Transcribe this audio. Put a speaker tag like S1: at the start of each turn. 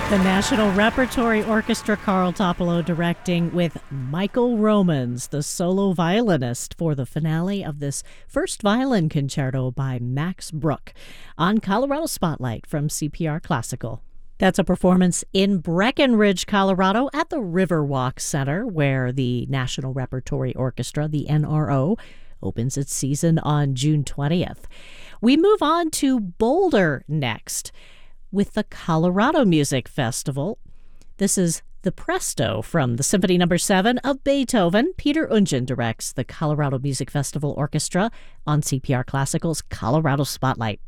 S1: The National Repertory Orchestra, Carl Topolo directing, with Michael Romans, the solo violinist, for the finale of this first violin concerto by Max Bruch on Colorado Spotlight from CPR Classical. That's a performance in Breckenridge, Colorado at the Riverwalk Center, where the National Repertory Orchestra, the NRO, opens its season on June 20th. We move on to Boulder next with the Colorado Music Festival. This is the Presto from the Symphony No. 7 of Beethoven. Peter Ungen directs the Colorado Music Festival Orchestra on CPR Classical's Colorado Spotlight.